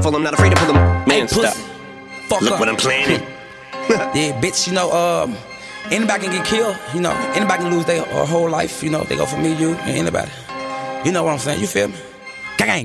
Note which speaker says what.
Speaker 1: pitiful, I'm not afraid to pull them. Man,
Speaker 2: pussy.
Speaker 1: stop.
Speaker 2: Fuck
Speaker 1: Look
Speaker 2: up.
Speaker 1: what I'm planning.
Speaker 2: Yeah, bitch, you know, anybody can get killed, you know, anybody can lose their whole life, you know, they go for me, you, and anybody. You know what I'm saying, you feel me? Gang.